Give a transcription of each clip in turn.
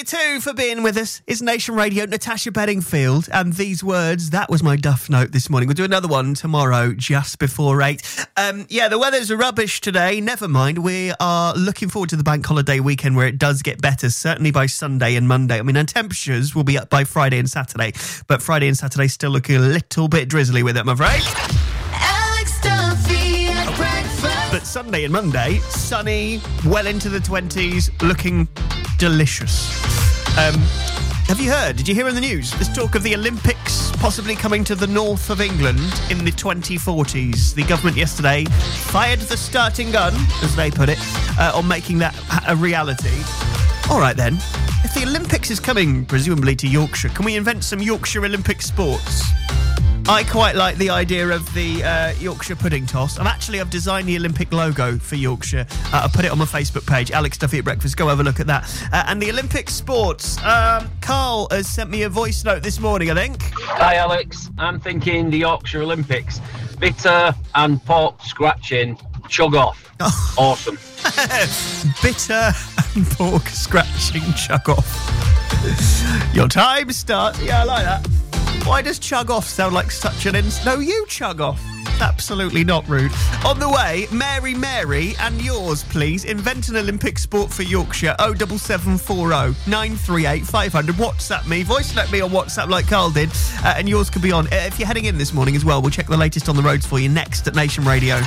8:42 for being with us. It's Nation Radio, Natasha Bedingfield, and these words, that was my duff note this morning. We'll do another one tomorrow, just before 8. The weather's rubbish today. Never mind. We are looking forward to the bank holiday weekend where it does get better, certainly by Sunday and Monday. I mean, and temperatures will be up by Friday and Saturday, but Friday and Saturday still looking a little bit drizzly with it, I'm afraid. Alex Duffy at breakfast. But Sunday and Monday, sunny, well into the 20s, looking delicious. Have you heard? Did you hear in the news? There's talk of the Olympics possibly coming to the north of England in the 2040s. The government yesterday fired the starting gun, as they put it, on making that a reality. All right then, if the Olympics is coming, presumably to Yorkshire, can we invent some Yorkshire Olympic sports? I quite like the idea of the Yorkshire pudding toss. I've designed the Olympic logo for Yorkshire. I'll put it on my Facebook page, Alex Duffy at Breakfast. Go have a look at that. And the Olympic sports. Carl has sent me a voice note this morning, I think. Hi, Alex. I'm thinking the Yorkshire Olympics. Bitter and pork scratching. Chug off. Oh. Awesome. Bitter and pork scratching. Chug off. Your time starts. Yeah, I like that. Why does chug off sound like such an No, you chug off. Absolutely not rude. On the way, Mary, and yours, please. Invent an Olympic sport for Yorkshire. 07740 938 500. WhatsApp me. Voice note me on WhatsApp like Carl did. And yours could be on. If you're heading in this morning as well, we'll check the latest on the roads for you next at Nation Radio.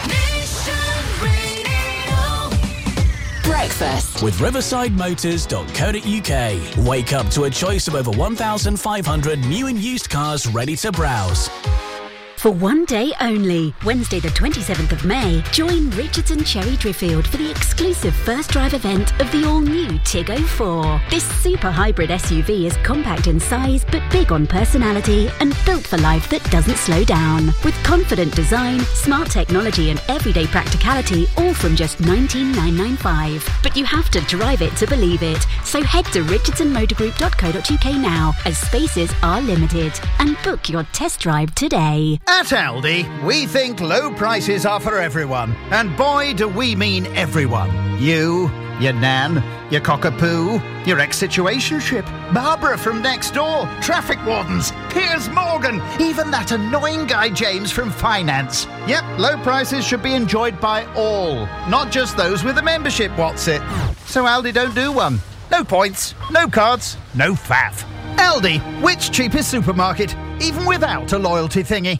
Breakfast with riverside-motors.co.uk. Wake up to a choice of over 1,500 new and used cars ready to browse. For one day only, Wednesday the 27th of May, join Richardson Cherry Driffield for the exclusive first drive event of the all-new Tiggo 4. This super hybrid SUV is compact in size but big on personality and built for life that doesn't slow down. With confident design, smart technology and everyday practicality, all from just $19,995. But you have to drive it to believe it. So head to richardsonmotorgroup.co.uk now, as spaces are limited, and book your test drive today. At Aldi, we think low prices are for everyone. And boy, do we mean everyone. You, your nan, your cockapoo, your ex-situationship, Barbara from next door, traffic wardens, Piers Morgan, even that annoying guy James from finance. Yep, low prices should be enjoyed by all, not just those with a membership, what's it? So Aldi don't do one. No points, no cards, no faff. Aldi, which cheapest supermarket, even without a loyalty thingy?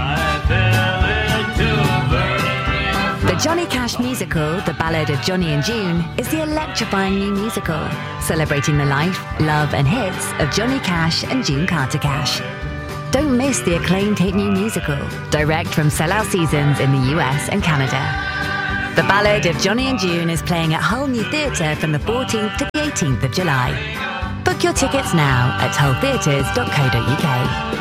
The Johnny Cash musical, The Ballad of Johnny and June, is the electrifying new musical, celebrating the life, love and hits of Johnny Cash and June Carter Cash. Don't miss the acclaimed hit new musical, direct from sellout seasons in the US and Canada. The Ballad of Johnny and June is playing at Hull New Theatre from the 14th to the 18th of July. Book your tickets now at hulltheatres.co.uk.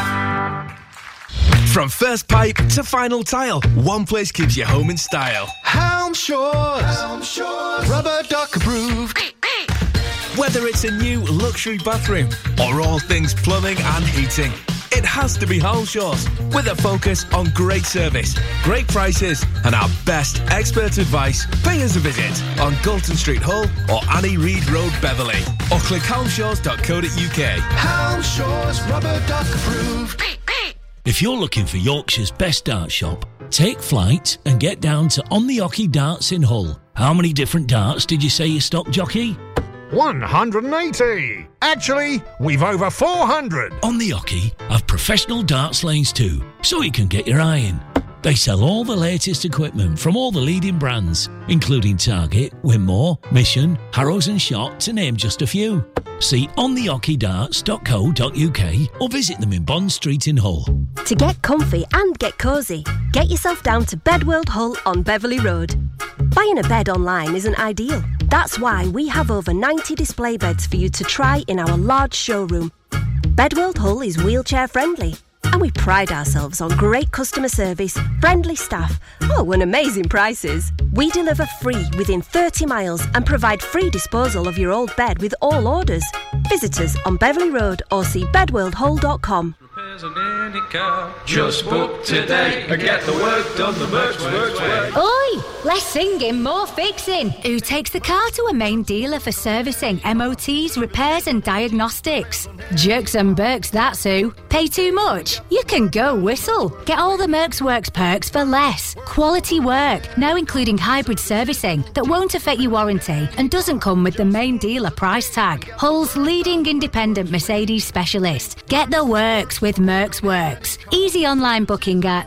From first pipe to final tile, one place keeps you home in style. Helm Shores. Rubber duck approved. Whether it's a new luxury bathroom or all things plumbing and heating, it has to be Helm Shores, with a focus on great service, great prices and our best expert advice. Pay us a visit on Galton Street, Hull or Annie Reid Road, Beverley, or click helmshores.co.uk. Helm Shores Rubber duck approved. If you're looking for Yorkshire's best dart shop, take flight and get down to On the Ocky Darts in Hull. How many different darts did you say you stock, jockey? 180. Actually, we've over 400. On the Ocky have professional darts lanes too, so you can get your eye in. They sell all the latest equipment from all the leading brands, including Target, Winmore, Mission, Harrows and Shot, to name just a few. See ontheockeydarts.co.uk or visit them in Bond Street in Hull. To get comfy and get cosy, get yourself down to Bedworld Hull on Beverley Road. Buying a bed online isn't ideal. That's why we have over 90 display beds for you to try in our large showroom. Bedworld Hull is wheelchair friendly, and we pride ourselves on great customer service, friendly staff, and amazing prices. We deliver free within 30 miles and provide free disposal of your old bed with all orders. Visit us on Beverley Road or see bedworldhull.com. Just book today and get the work done the Mercs way. Oi! Less singing, more fixing. Who takes the car to a main dealer for servicing, MOTs, repairs and diagnostics? Jerks and Berks, that's who. Pay too much? You can go Whistle. Get all the Mercs Works perks for less. Quality work, now including hybrid servicing that won't affect your warranty and doesn't come with the main dealer price tag. Hull's leading independent Mercedes specialist. Get the works with Mercs Works. Easy online booking at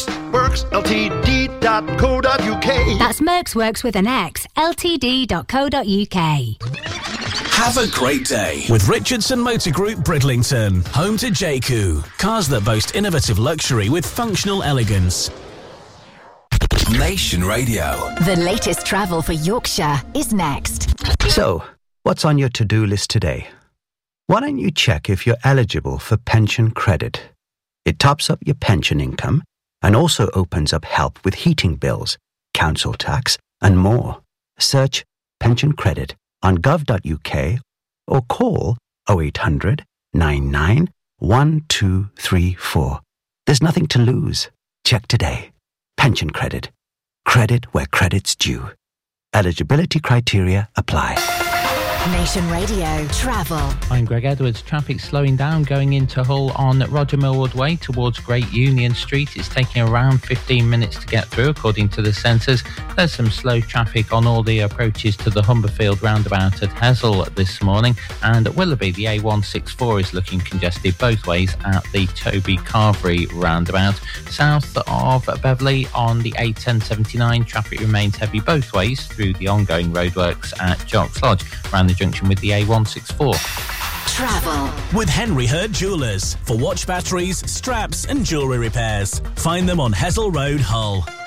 mercsworksltd.co.uk. That's Mercs Works with an X, ltd.co.uk. Have a great day with Richardson Motor Group Bridlington, home to JQ. Cars that boast innovative luxury with functional elegance. Nation Radio. The latest travel for Yorkshire is next. So, what's on your to-do list today? Why don't you check if you're eligible for pension credit? It tops up your pension income and also opens up help with heating bills, council tax, and more. Search pension credit on gov.uk or call 0800 99 1234. There's nothing to lose. Check today. Pension credit. Credit where credit's due. Eligibility criteria apply. Nation Radio Travel. I'm Greg Edwards. Traffic slowing down going into Hull on Roger Millward Way towards Great Union Street. It's taking around 15 minutes to get through, according to the sensors. There's some slow traffic on all the approaches to the Humberfield roundabout at Hessel this morning. And at Willoughby, the A164 is looking congested both ways at the Toby Carvery roundabout. South of Beverley on the A1079, traffic remains heavy both ways through the ongoing roadworks at Jocks Lodge, around the junction with the A164. Travel with Henry Hurd Jewellers for watch batteries, straps and jewellery repairs. Find them on Hessel Road, Hull.